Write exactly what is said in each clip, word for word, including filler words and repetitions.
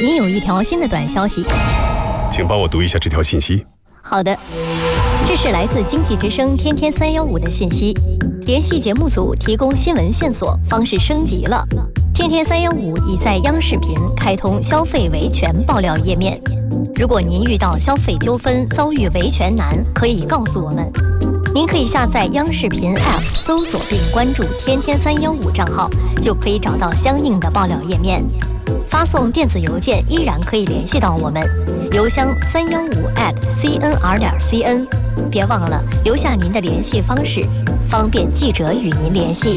您有一条新的短消息， 请帮我读一下这条信息。 好的，这是来自经济之声天天三一五的信息，联系节目组提供新闻线索方式升级了。天天三一五已在央视频开通消费维权爆料页面，如果您遇到消费纠纷遭遇维权难，可以告诉我们。您可以下载央视频 App 搜索并关注天天三一五账号，就可以找到相应的爆料页面。发送电子邮件依然可以联系到我们，邮箱三一五 at c n r 点 c n， 别忘了留下您的联系方式，方便记者与您联系。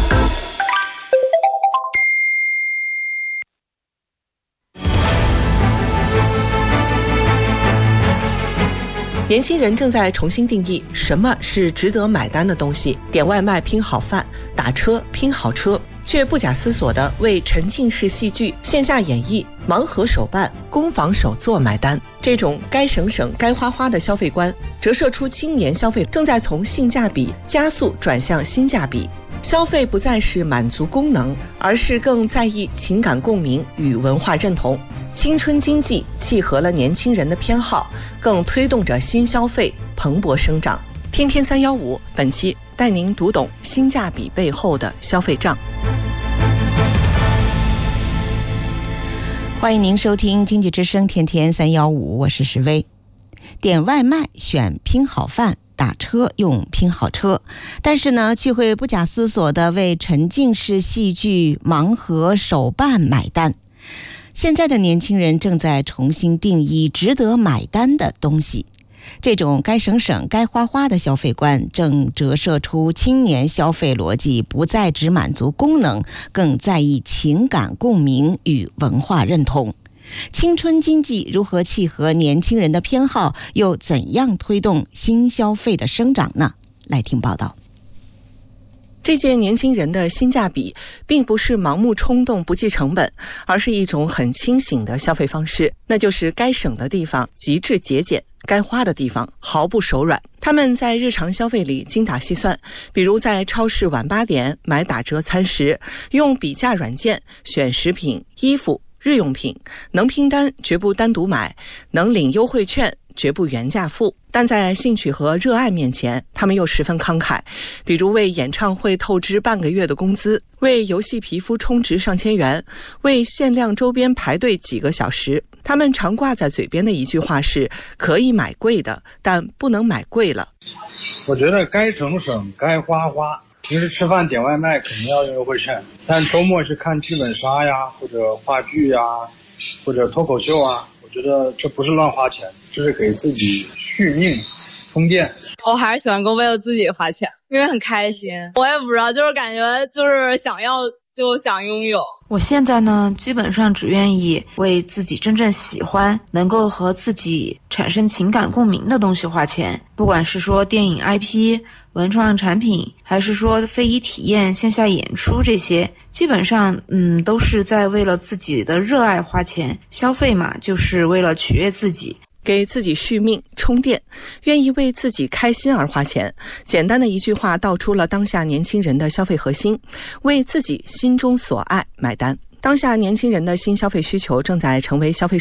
年轻人正在重新定义什么是值得买单的东西，点外卖拼好饭，打车拼好车，却不假思索地为沉浸式戏剧、线下演绎、盲盒手办、工坊手作买单。这种该省省该花花的消费观，折射出青年消费正在从性价比加速转向新价比。消费不再是满足功能，而是更在意情感共鸣与文化认同。青春经济契合了年轻人的偏好，更推动着新消费蓬勃生长。天天三一五本期带您读懂性价比背后的消费账。 欢迎您收听经济之声天天三一五，我是石薇。点外卖选拼好饭，打车用拼好车，但是呢，却会不假思索地为沉浸式戏剧、盲盒手办买单。现在的年轻人正在重新定义值得买单的东西，这种该省省该花花的消费观正折射出青年消费逻辑不再只满足功能，更在意情感共鸣与文化认同。青春经济如何契合年轻人的偏好，又怎样推动新消费的生长呢？来听报道。 这届年轻人的性价比并不是盲目冲动不计成本，而是一种很清醒的消费方式，那就是该省的地方极致节俭，该花的地方毫不手软。他们在日常消费里精打细算，比如在超市晚八点买打折餐食，用比价软件选食品、衣服、日用品，能拼单绝不单独买，能领优惠券绝不原价付。但在兴趣和热爱面前，他们又十分慷慨，比如为演唱会透支半个月的工资，为游戏皮肤充值上千元，为限量周边排队几个小时。他们常挂在嘴边的一句话是：可以买贵的，但不能买贵了。 我觉得该省省该花花，平时吃饭点外卖肯定要用优惠券，但周末去看剧本杀呀，或者话剧呀，或者脱口秀啊，我觉得这不是乱花钱，这是给自己续命充电。 我还是喜欢够为了自己花钱，因为很开心。我也不知道，就是感觉就是想要就想拥有。 我现在呢，基本上只愿意为自己真正喜欢、能够和自己产生情感共鸣的东西花钱，不管是说电影 I P、文创产品，还是说非遗体验、线下演出，这些基本上嗯都是在为了自己的热爱花钱。消费嘛，就是为了取悦自己， 给自己续命充电，愿意为自己开心而花钱。简单的一句话道出了当下年轻人的消费核心，为自己心中所爱买单。当下年轻人的新消费需求正在成为消费